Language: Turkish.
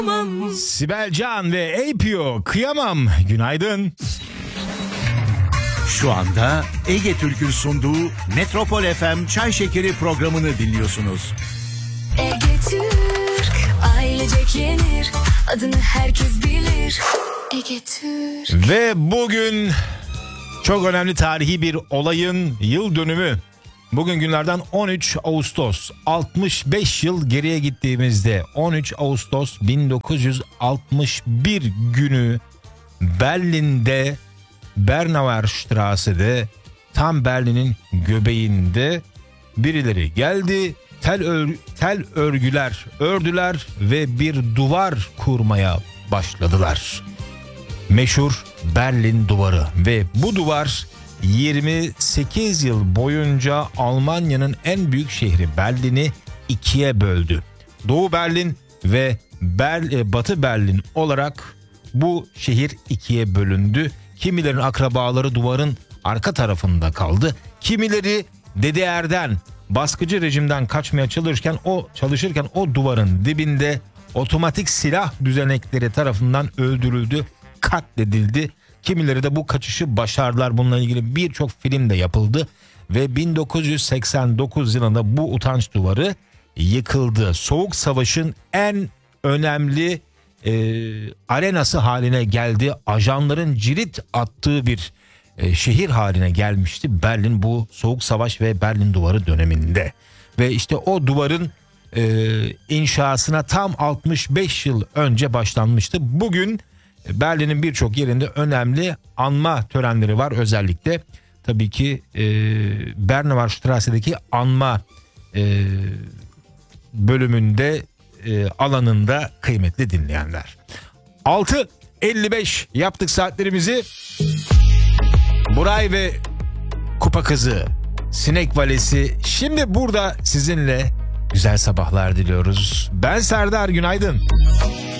Sibel Can ve APO Kıyamam. Günaydın. Şu anda Ege Türk'ün sunduğu Metropol FM Çay Şekeri programını dinliyorsunuz. Ege Türk, ailecek yenir, adını herkes bilir. Ege Türk. Ve bugün çok önemli tarihi bir olayın yıl dönümü. Bugün günlerden 13 Ağustos. 65 yıl geriye gittiğimizde 13 Ağustos 1961 günü Berlin'de, Bernauer Strasse'de, tam Berlin'in göbeğinde birileri geldi. Tel örgüler ördüler ve bir duvar kurmaya başladılar. Meşhur Berlin Duvarı ve bu duvar 28 yıl boyunca Almanya'nın en büyük şehri Berlin'i ikiye böldü. Doğu Berlin ve Batı Berlin olarak bu şehir ikiye bölündü. Kimilerin akrabaları duvarın arka tarafında kaldı. Kimileri DDR'den, baskıcı rejimden kaçmaya çalışırken o duvarın dibinde otomatik silah düzenekleri tarafından öldürüldü, katledildi. Kimileri de bu kaçışı başardılar. Bununla ilgili birçok film de yapıldı ve 1989 yılında bu utanç duvarı yıkıldı. Soğuk Savaş'ın en önemli arenası haline geldi. Ajanların cirit attığı bir şehir haline gelmişti Berlin, bu Soğuk Savaş ve Berlin Duvarı döneminde. Ve işte o duvarın inşasına tam 65 yıl önce başlanmıştı. Bugün Berlin'in birçok yerinde önemli anma törenleri var. Özellikle tabii ki Bernauer Strasse'deki anma bölümünde, alanında kıymetli dinleyenler. 6.55 yaptık saatlerimizi. Buray ve Kupa Kızı, Sinek Valesi şimdi burada sizinle güzel sabahlar diliyoruz. Ben Serdar, günaydın.